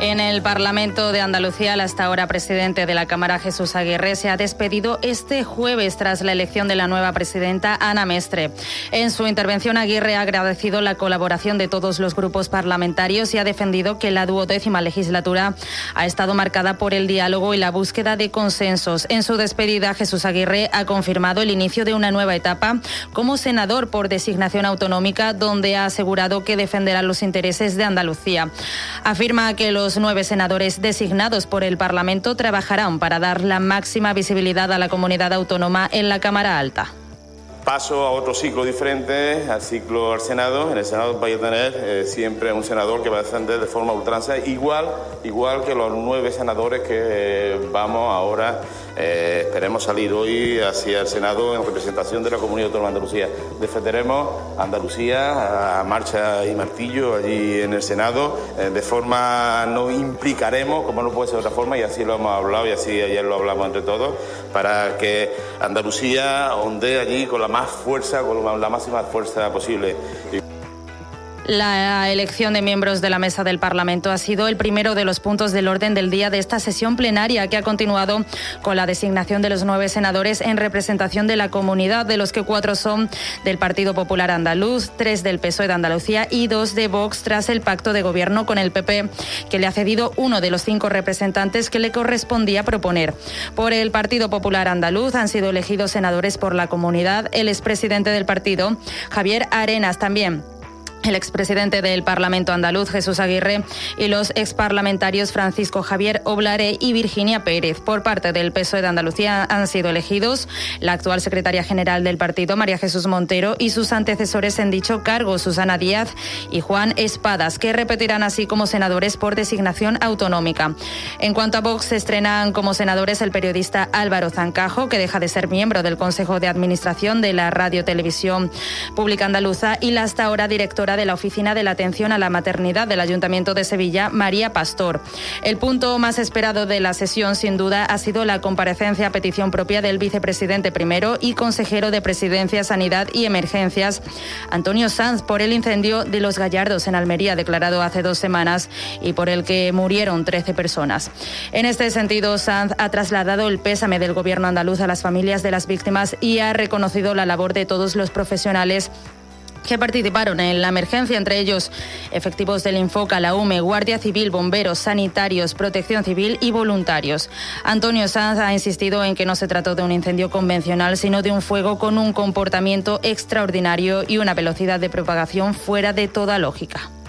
En el Parlamento de Andalucía, el hasta ahora presidente de la Cámara, Jesús Aguirre, se ha despedido este jueves tras la elección de la nueva presidenta, Ana Mestre. En su intervención, Aguirre ha agradecido la colaboración de todos los grupos parlamentarios y ha defendido que la 12ª legislatura ha estado marcada por el diálogo y la búsqueda de consensos. En su despedida, Jesús Aguirre ha confirmado el inicio de una nueva etapa como senador por designación autonómica, donde ha asegurado que defenderá los intereses de Andalucía. Afirma que los 9 senadores designados por el Parlamento trabajarán para dar la máxima visibilidad a la comunidad autónoma en la Cámara Alta. Paso a otro ciclo diferente, al ciclo al Senado. En el Senado vais a tener siempre un senador que va a defender de forma ultranza, igual que los 9 senadores que vamos ahora, esperemos salir hoy hacia el Senado en representación de la Comunidad Autónoma de Andalucía. Defenderemos Andalucía a marcha y martillo allí en el Senado, de forma no implicaremos, como no puede ser de otra forma, y así lo hemos hablado y así ayer lo hablamos entre todos, para que Andalucía ondee allí con la más fuerza, con la máxima fuerza posible. La elección de miembros de la mesa del Parlamento ha sido el primero de los puntos del orden del día de esta sesión plenaria, que ha continuado con la designación de los 9 senadores en representación de la comunidad, de los que 4 son del Partido Popular Andaluz, 3 del PSOE de Andalucía y 2 de Vox, tras el pacto de gobierno con el PP, que le ha cedido uno de los 5 representantes que le correspondía proponer. Por el Partido Popular Andaluz han sido elegidos senadores por la comunidad el expresidente del partido, Javier Arenas, también el expresidente del Parlamento andaluz, Jesús Aguirre, y los exparlamentarios Francisco Javier Oblare y Virginia Pérez. Por parte del PSOE de Andalucía han sido elegidos la actual secretaria general del partido, María Jesús Montero, y sus antecesores en dicho cargo, Susana Díaz y Juan Espadas, que repetirán así como senadores por designación autonómica. En cuanto a Vox, se estrenan como senadores el periodista Álvaro Zancajo, que deja de ser miembro del Consejo de Administración de la Radio Televisión Pública Andaluza, y la hasta ahora directora de la Oficina de la Atención a la Maternidad del Ayuntamiento de Sevilla, María Pastor. El punto más esperado de la sesión, sin duda, ha sido la comparecencia a petición propia del vicepresidente primero y consejero de Presidencia, Sanidad y Emergencias, Antonio Sanz, por el incendio de Los Gallardos en Almería, declarado hace 2 semanas y por el que murieron 13 personas. En este sentido, Sanz ha trasladado el pésame del Gobierno andaluz a las familias de las víctimas y ha reconocido la labor de todos los profesionales que participaron en la emergencia, entre ellos efectivos del Infoca, la UME, Guardia Civil, bomberos, sanitarios, Protección Civil y voluntarios. Antonio Sanz ha insistido en que no se trató de un incendio convencional, sino de un fuego con un comportamiento extraordinario y una velocidad de propagación fuera de toda lógica.